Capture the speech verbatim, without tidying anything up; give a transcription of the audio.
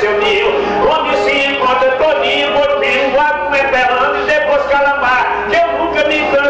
seu ninho, onde se encontra Toninho, Botinho, Guapo, Metelano e depois Calamar, que eu nunca me